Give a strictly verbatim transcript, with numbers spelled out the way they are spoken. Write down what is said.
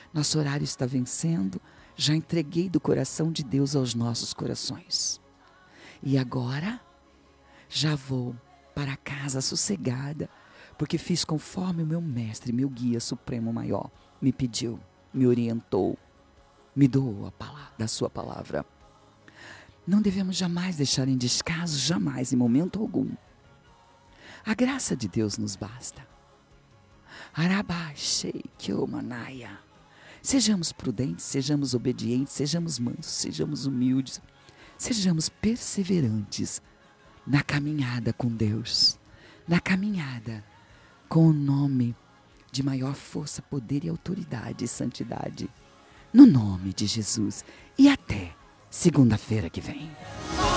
Nosso horário está vencendo. Já entreguei do coração de Deus aos nossos corações. E agora, já vou para casa sossegada, porque fiz conforme o meu mestre, meu guia supremo maior, me pediu, me orientou, me doou a palavra, da sua palavra. Não devemos jamais deixar em descaso, jamais, em momento algum. A graça de Deus nos basta. Arabaxei, Kyomanaya. Sejamos prudentes, sejamos obedientes, sejamos mansos, sejamos humildes, sejamos perseverantes na caminhada com Deus, na caminhada com o nome de maior força, poder e autoridade e santidade, no nome de Jesus. E até segunda-feira que vem.